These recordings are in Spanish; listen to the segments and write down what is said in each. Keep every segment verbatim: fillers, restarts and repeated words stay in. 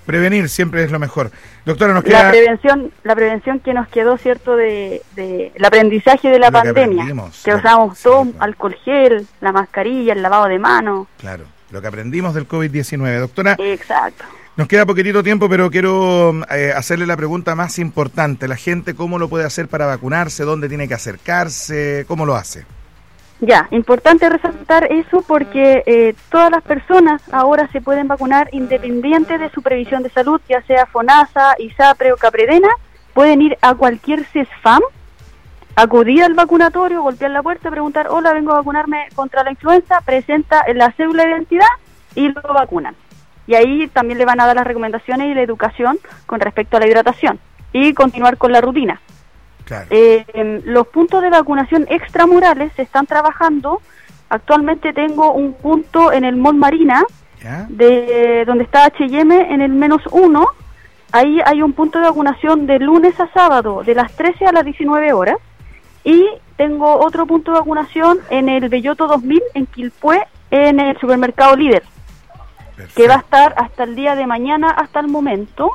Prevenir siempre es lo mejor. Doctora, nos queda... La prevención, la prevención que nos quedó, ¿cierto?, de, de el aprendizaje de la lo pandemia. Que, que usamos sí, todo, claro. alcohol gel, la mascarilla, el lavado de manos. Claro, lo que aprendimos del COVID diecinueve. Doctora, exacto. Nos queda poquitito tiempo, pero quiero eh, hacerle la pregunta más importante. La gente, ¿cómo lo puede hacer para vacunarse? ¿Dónde tiene que acercarse? ¿Cómo lo hace? Ya, importante resaltar eso porque eh, todas las personas ahora se pueden vacunar independiente de su previsión de salud, ya sea FONASA, ISAPRE o CAPREDENA. Pueden ir a cualquier CESFAM, acudir al vacunatorio, golpear la puerta, preguntar, hola, vengo a vacunarme contra la influenza, presenta la cédula de identidad y lo vacunan. Y ahí también le van a dar las recomendaciones y la educación con respecto a la hidratación y continuar con la rutina. Claro. Eh, los puntos de vacunación extramurales se están trabajando. Actualmente tengo un punto en el Mall Marina, ¿Ya? de donde está H y M en el menos uno. Ahí hay un punto de vacunación de lunes a sábado, de las trece a las diecinueve horas. Y tengo otro punto de vacunación en el Belloto dos mil, en Quilpué, en el supermercado Líder. Perfecto. Que va a estar hasta el día de mañana, hasta el momento.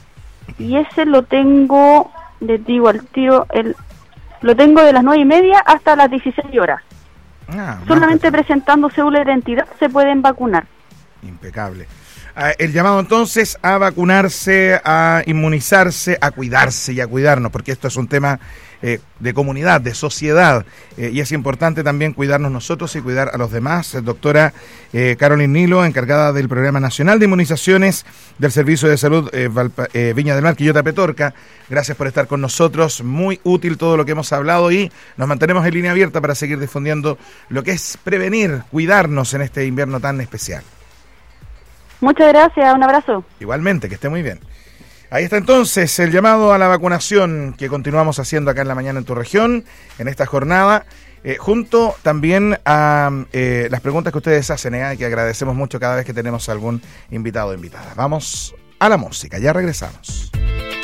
Y ese lo tengo, les digo al tiro, el, lo tengo de las nueve y media hasta las dieciséis horas. Ah, solamente presentando cédula de identidad se pueden vacunar. Impecable. Ah, el llamado entonces a vacunarse, a inmunizarse, a cuidarse y a cuidarnos, porque esto es un tema eh, de comunidad, de sociedad, eh, y es importante también cuidarnos nosotros y cuidar a los demás. Doctora eh, Carolyn Nilo, encargada del Programa Nacional de Inmunizaciones del Servicio de Salud eh, Valpa, eh, Viña del Mar, Quillota Petorca, gracias por estar con nosotros, muy útil todo lo que hemos hablado y nos mantenemos en línea abierta para seguir difundiendo lo que es prevenir, cuidarnos en este invierno tan especial. Muchas gracias, un abrazo. Igualmente, que esté muy bien. Ahí está entonces el llamado a la vacunación que continuamos haciendo acá en La Mañana en tu región, en esta jornada, eh, junto también a eh, las preguntas que ustedes hacen, eh, que agradecemos mucho cada vez que tenemos algún invitado o invitada. Vamos a la música, ya regresamos.